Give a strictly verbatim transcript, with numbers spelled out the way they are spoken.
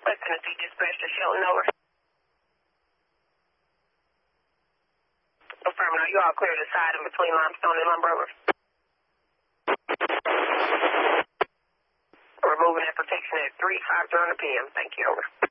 West Tennessee Dispatch to Shelton, over. Affirmative, you all clear the side in between Limestone and Lumber, over. Removing that protection at three fifty p m Thank you, over.